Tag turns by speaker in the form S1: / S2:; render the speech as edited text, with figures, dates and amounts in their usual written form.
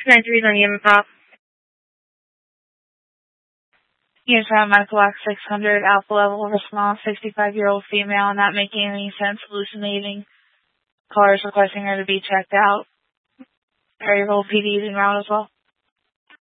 S1: 930 Union Pop.
S2: Unit Round Medical Act 600, alpha level response, 65-year-old female, not making any sense, hallucinating. Caller is requesting her to be checked out. Are you PD in route as well?